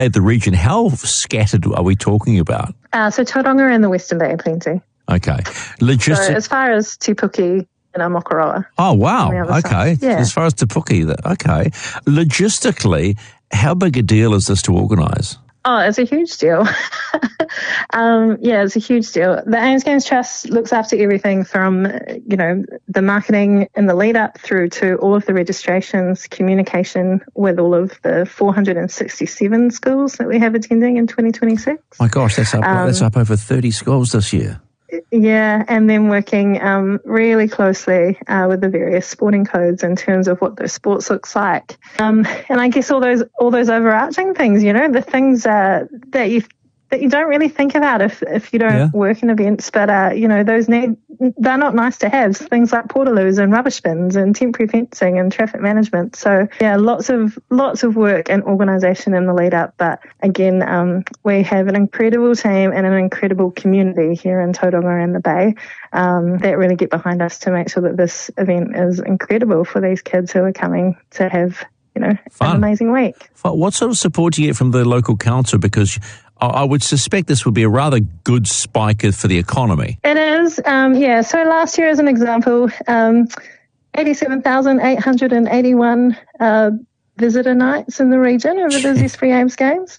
at the region, how scattered are we talking about? So Tauranga and the Western Bay, plenty. Okay. So as far as Te Puke and Mokoroa. Oh, wow. Okay. Yeah. As far as Te Puke, okay. Logistically, how big a deal is this to organise? Oh, it's a huge deal. It's a huge deal. The Ames Games Trust looks after everything from, the marketing in the lead up through to all of the registrations, communication with all of the 467 schools that we have attending in 2026. My gosh, that's up over 30 schools this year. Yeah, and then working really closely with the various sporting codes in terms of what those sports looks like, and I guess all those overarching things, the things that you don't really think about if you don't work in events, but they're not nice to have. Things like portaloos and rubbish bins and temporary fencing and traffic management. So yeah, lots of work and organisation in the lead up. But again, we have an incredible team and an incredible community here in Tauranga and the Bay that really get behind us to make sure that this event is incredible for these kids who are coming to have an amazing week. What sort of support do you get from the local council? Because I would suspect this would be a rather good spike for the economy. It is, So last year, as an example, 87,881 visitor nights in the region over the Zespri Ames Games.